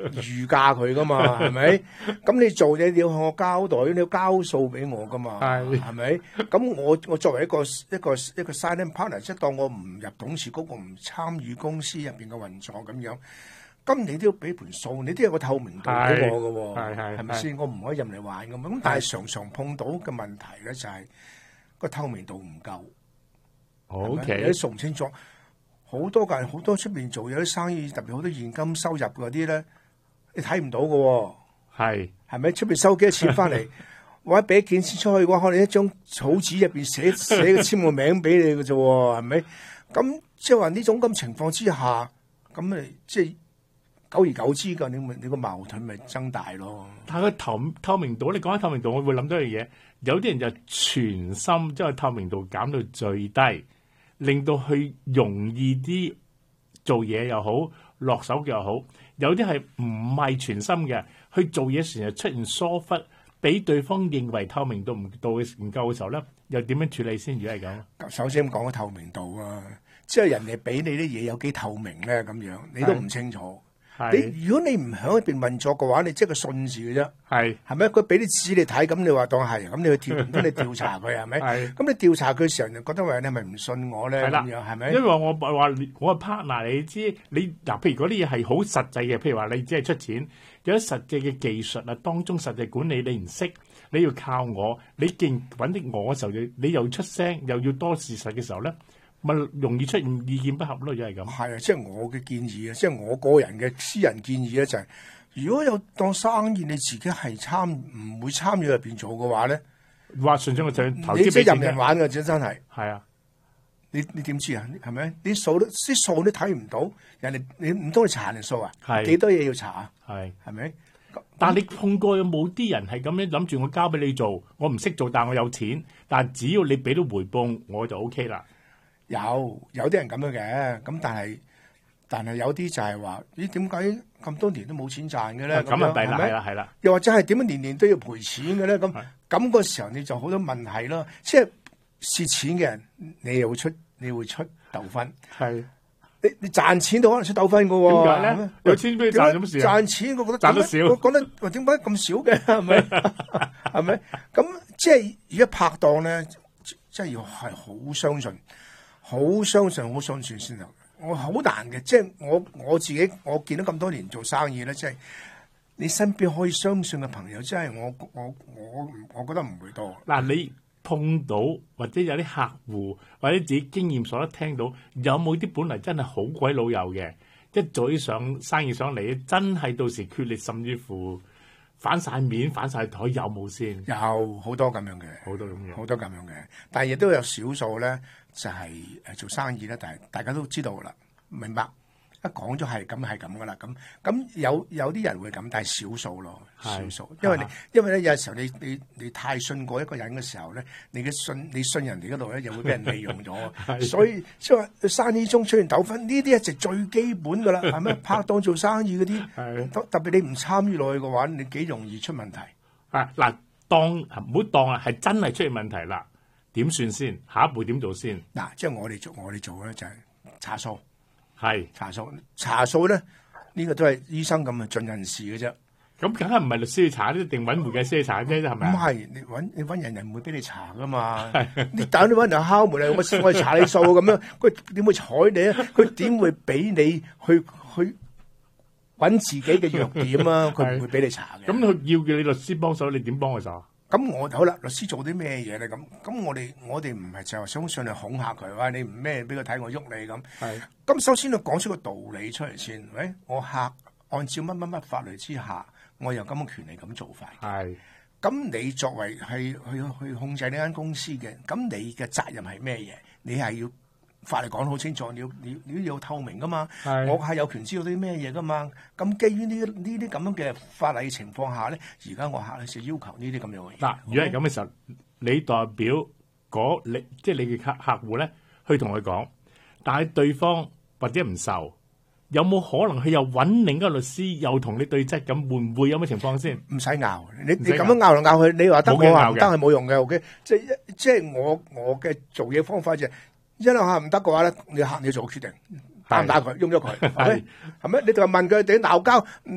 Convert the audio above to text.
預價佢噶嘛，係咪？咁你做嘢你要向我交代，你要交數俾我噶嘛，係咪？咁我作為一個 silent partner， 即係當我唔入董事局，我唔參與公司入邊嘅運作咁樣，咁你都要俾盤數，你都有個透明度俾我噶，係咪先？我唔可以任你玩噶嘛。咁但係常常碰到嘅問題咧就係個透明度唔夠。 OK， 你數唔清楚。好多出邊做有啲生意，特別好多現金收入嗰啲咧，你睇唔到嘅，係咪？出邊收幾多錢翻嚟，或者俾件錢出去嘅話，可能一張草紙入邊寫個簽個名俾你嘅啫，係咪？咁即係話呢種咁情況之下，咁咪即係久而久之嘅，你個矛盾咪增大咯。 但係個透明度，你講緊透明度，我會諗到一樣嘢，有啲人就全心將個透明度減到最低。令到佢容易啲做嘢又好，落手又好。有啲係唔係全心嘅，去做嘢時就出現疏忽，俾對方認為透明度唔夠嘅時候咧，又點樣處理先？如果係咁， 首先講個透明度啊，即係人哋俾你啲嘢有幾透明咧，咁樣你都唔清楚。如果你唔喺一邊運作嘅話，你即係個信字嘅啫。係咪？佢俾啲紙你睇，咁你話當係，咁你去調查佢係咪？咁你調查佢嘅時候，就覺得話你係咪唔信我咧？咁樣係咪？ 因為我係 partner， 你知你嗱，譬如嗰啲嘢係好實際嘅，譬如話你只係出錢，有啲實際嘅技術啊，當中實際管理你唔識，你要靠我，你勁揾啲我嘅時候，你又出聲，又要多事實嘅時候咧。咪容易出現意見不合咯，就係咁。 係啊，即係我嘅建議啊，即係我個人嘅私人建議咧，就係如果有當生意你自己係唔會參與入邊做嘅話咧， 話順將個賬投資俾你即係任人玩嘅啫，真係。 係啊， 你點知啊？係咪？啲數都睇唔到，人哋你唔通你查人數啊？幾多嘢要查啊？係咪？ 但係你碰過有冇啲人係咁樣諗住我交俾你做，我唔識做，但我有錢，但只要你俾到回報，我就 OK 啦。 有啲人咁樣嘅，咁但係有啲就係話，咦？點解咁多年都冇錢賺嘅咧？ 咁啊弊啦，係啦。 又或者係點樣年年都要賠錢嘅咧？咁個時候你就好多問題咯。即係蝕錢嘅人，你又會出糾紛。係你賺錢都可能出糾紛噶喎。點解咧？有錢俾你賺，有乜事啊？賺錢我覺得賺得少，我覺得話點解咁少嘅？係咪？係咪？咁即係而家拍檔咧，即係要係好相信。好相信先得，我好難嘅，即係我自己，我見到咁多年做生意咧，即係你身邊可以相信嘅朋友，即係我覺得唔會多。 嗱，你碰到或者有啲客戶或者自己經驗所得聽到，有冇啲本嚟真係好鬼老友嘅，一早上生意上嚟，真係到時決裂，甚至乎反晒面反晒台，有冇先？ 有好多咁樣嘅，好多咁樣嘅，但係亦都有少數咧。就係做生意咧，但係大家都知道啦，明白一講咗係咁噶啦，咁有啲人會咁，但係少數咯，少數，因為咧有時候你太信過一個人嘅時候咧，你信人哋嗰度咧，又會俾人利用咗，所以即係話生意中出現糾紛，呢啲一直最基本噶啦，係咪？拍檔做生意嗰啲，特別你唔參與落去嘅話，你幾容易出問題。 嗱，唔好當啊，係真係出現問題啦。點算先？下一步點做先？ 嗱，即係我哋做咧就係查數， 查數咧呢個都係醫生咁啊盡人事嘅啫。 咁梗係唔係律師去查，一定揾會計師去查啫，係咪？ 唔係，你揾人唔會俾你查噶嘛。你等你揾人敲門嚟，我查你數咁樣，佢點會睬你啊？佢點會俾你去揾自己嘅弱點啊？佢唔會俾你查嘅。 咁佢要嘅你律師幫手，你點幫佢手？ 咁好啦，律師做啲咩嘢咧？咁我哋唔係就係想上嚟恐嚇佢，話你唔咩俾佢睇我喐你咁。咁首先要講出個道理出嚟先，喂，我客按照乜法律之下，我有咁嘅權利咁做法。咁你作為係去控制呢間公司嘅，咁你嘅責任係咩嘢？你係要法律講得好清楚，你要透明噶嘛。我係有權知道啲咩嘢噶嘛。咁基於呢啲咁樣嘅法例情況下咧，而家我客咧就要求呢啲咁樣嘅嘢。 嗱，如果係咁嘅時候，你代表即係你嘅客戶咧，去同佢講，但係對方或者唔受，有冇可能佢又揾另一個律師，又同你對質咁，會唔會有咩情況先？ 唔使拗，你咁樣拗嚟拗去，你話得我話唔得係冇用嘅。OK，即係我嘅做嘢方法就係。一兩下唔得嘅話咧，你做決定打唔打佢，用咗佢，係咪？你就問佢哋鬧交。